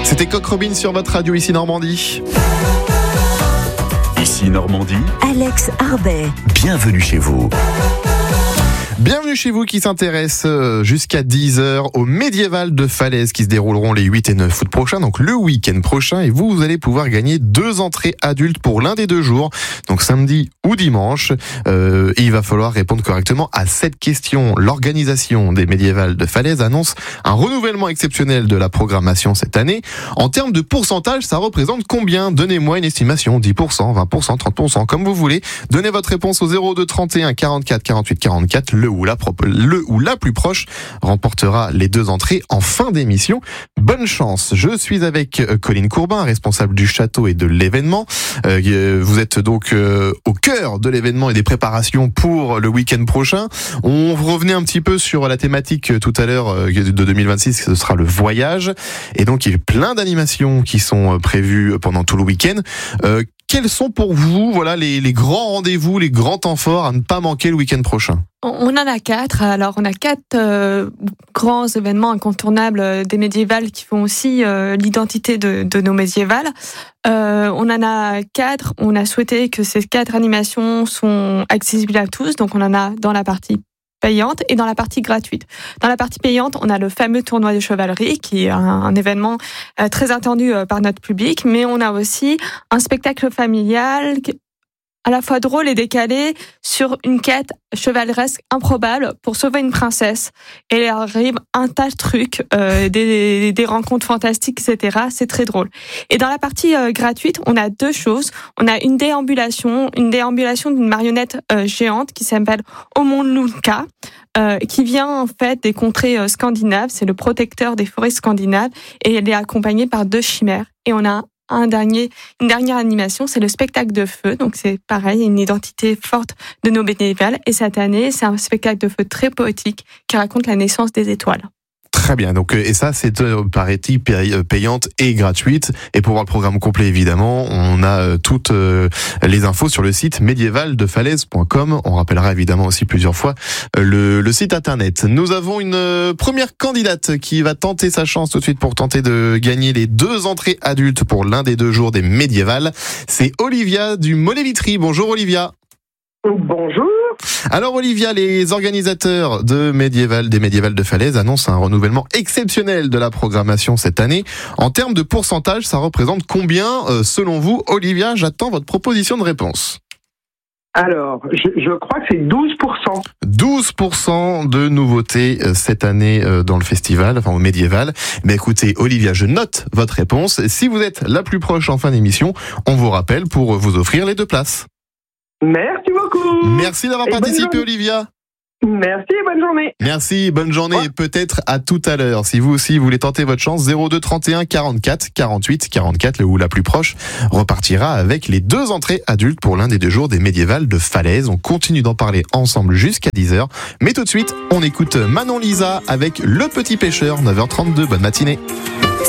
C'était Coq Robin sur votre radio, ici Normandie. Ici Normandie, Alex Arbet. bienvenue chez vous. Bienvenue chez vous qui s'intéresse jusqu'à 10h au Médiéval de Falaise qui se dérouleront les 8 et 9 août prochains, donc le week-end prochain, et vous allez pouvoir gagner 2 entrées adultes pour l'un des 2 jours, donc samedi ou dimanche. Et il va falloir répondre correctement à cette question. L'organisation des Médiévals de Falaise annonce un renouvellement exceptionnel de la programmation cette année. En termes de pourcentage, ça représente combien? Donnez-moi une estimation, 10%, 20%, 30%, comme vous voulez. Donnez votre réponse au 02 31 44 48 44. Le ou la plus proche remportera les 2 entrées en fin d'émission. Bonne chance. Je suis avec Colline Courbin, responsable du château et de l'événement. Vous êtes donc au cœur de l'événement et des préparations pour le week-end prochain. On revenait un petit peu sur la thématique tout à l'heure de 2026, ce sera le voyage. Et donc il y a plein d'animations qui sont prévues pendant tout le week-end. Quels sont pour vous les grands rendez-vous, les grands temps forts à ne pas manquer le week-end prochain? On en a 4. Alors, on a 4 grands événements incontournables des médiévales qui font aussi l'identité de nos médiévales. On en a 4. On a souhaité que ces 4 animations sont accessibles à tous. Donc, on en a dans la partie payante et dans la partie gratuite. Dans la partie payante, on a le fameux tournoi de chevalerie qui est un événement très attendu par notre public, mais on a aussi un spectacle familial à la fois drôle et décalé sur une quête chevaleresque improbable pour sauver une princesse. Et il arrive un tas de trucs, des rencontres fantastiques, etc. C'est très drôle. Et dans la partie gratuite, on a 2 choses. On a une déambulation d'une marionnette géante qui s'appelle Omonlunka, qui vient en fait des contrées scandinaves. C'est le protecteur des forêts scandinaves et elle est accompagnée par 2 chimères. Et on a une dernière animation, c'est le spectacle de feu. Donc c'est pareil, une identité forte de nos bénévoles. Et cette année, c'est un spectacle de feu très poétique qui raconte la naissance des étoiles. Très bien. Donc, et ça, c'est paraît-il payante et gratuite. Et pour voir le programme complet, évidemment, on a toutes les infos sur le site médiévaldefalaise.com. On rappellera évidemment aussi plusieurs fois le site internet. Nous avons une première candidate qui va tenter sa chance tout de suite pour tenter de gagner les 2 entrées adultes pour l'un des 2 jours des médiévales. C'est Olivia du Mollet-Vitry. Bonjour Olivia. Bonjour. Alors Olivia, les organisateurs des Médiévals de Falaise annoncent un renouvellement exceptionnel de la programmation cette année. En termes de pourcentage, ça représente combien selon vous? Olivia, j'attends votre proposition de réponse. Alors, je crois que c'est 12%. 12% de nouveautés cette année dans le festival, enfin au Médiéval. Mais écoutez, Olivia, je note votre réponse. Si vous êtes la plus proche en fin d'émission, on vous rappelle pour vous offrir les 2 places. Merci beaucoup. Merci d'avoir participé, Olivia. Merci, bonne journée. Merci, bonne journée et peut-être à tout à l'heure. Si vous aussi voulez tenter votre chance, 02 31 44 48 44, le ou la plus proche, repartira avec les 2 entrées adultes pour l'un des 2 jours des Médiévals de Falaise. On continue d'en parler ensemble jusqu'à 10h. Mais tout de suite, on écoute Manon Lisa avec Le Petit Pêcheur, 9h32. Bonne matinée.